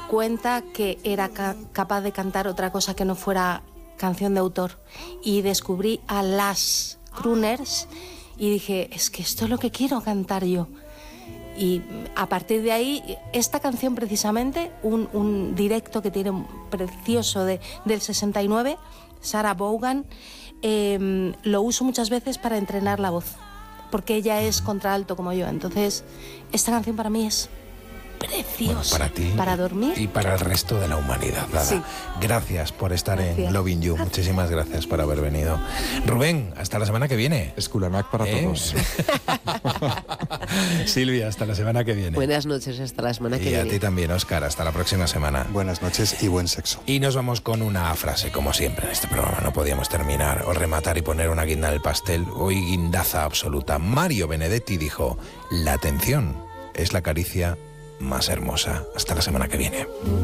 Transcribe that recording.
cuenta que era capaz de cantar otra cosa que no fuera canción de autor. Y descubrí a las crooners y dije, es que esto es lo que quiero cantar yo. Y a partir de ahí, esta canción precisamente, un directo que tiene precioso del 69, Sarah Vaughan, lo uso muchas veces para entrenar la voz, porque ella es contralto como yo. Entonces, esta canción para mí es preciosa. Bueno, para ti. Para dormir. Y para el resto de la humanidad. Dada. Sí. Gracias por estar en Loving You. Muchísimas gracias por haber venido. Rubén, hasta la semana que viene. Esculanac para todos. Silvia, hasta la semana que viene. Buenas noches, hasta la semana que viene. Y a ti también, Óscar, hasta la próxima semana. Buenas noches y buen sexo. Y nos vamos con una frase, como siempre en este programa. No podíamos terminar o rematar y poner una guinda en el pastel. Hoy guindaza absoluta. Mario Benedetti dijo, la atención es la caricia más hermosa. Hasta la semana que viene.